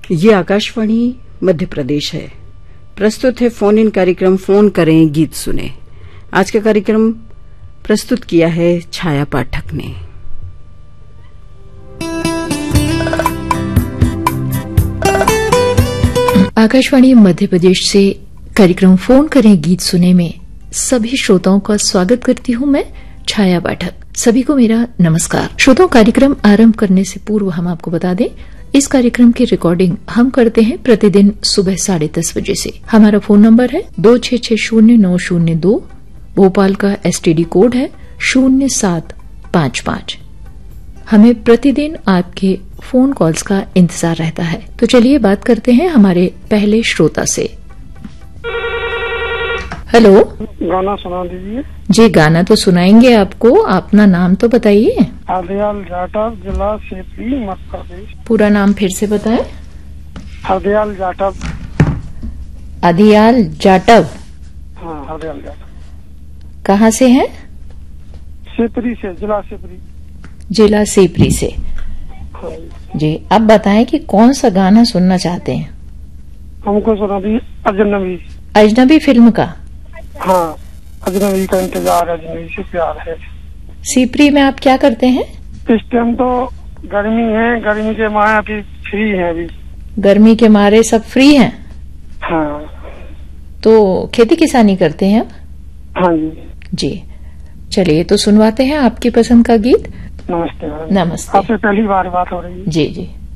ये आकाशवाणी मध्य प्रदेश है। प्रस्तुत है फोन इन कार्यक्रम फोन करें गीत सुने। आज का कार्यक्रम प्रस्तुत किया है छाया पाठक ने। आकाशवाणी मध्य प्रदेश से कार्यक्रम फोन करें गीत सुने में सभी श्रोताओं का स्वागत करती हूं मैं, छाया पाठक। सभी को मेरा नमस्कार। श्रोताओं, कार्यक्रम आरंभ करने से पूर्व हम आपको बता दें, इस कार्यक्रम की रिकॉर्डिंग हम करते हैं प्रतिदिन सुबह 10:30 बजे से। हमारा फोन नंबर है 26609002। भोपाल का STD कोड है 0755। हमें प्रतिदिन आपके फोन कॉल्स का इंतजार रहता है। तो चलिए बात करते हैं हमारे पहले श्रोता से। हेलो, गाना सुना दीजिए। जी, गाना तो सुनाएंगे आपको। अपना नाम तो बताइए। हरदयाल जाटव, जिला सेपरी, मध्य प्रदेश। पूरा नाम फिर से बताएं। हरदयाल जाटव। अधियाल जाटव। हाँ, हरदयाल जाटव। कहाँ से हैं? सेपरी से, जिला सेपरी। जिला सेपरी से। हाँ जी, अब बताएं कि कौन सा गाना सुनना चाहते हैं? हमको सुना दीजिए अजनबी। अजनबी फिल्म का? हाँ, अजनबी का इंतजार, अजनबी से प्यार है। सेपरी में आप क्या करते हैं? इस टाइम तो गर्मी है, गर्मी के मारे अभी फ्री है। अभी गर्मी के मारे सब फ्री हैं। हाँ। तो खेती किसानी करते हैं आप? हाँ जी। जी, चलिए तो सुनवाते हैं आपकी पसंद का गीत। नमस्ते मैडम। नमस्ते। आपसे पहली बार बात हो रही है। जी जी।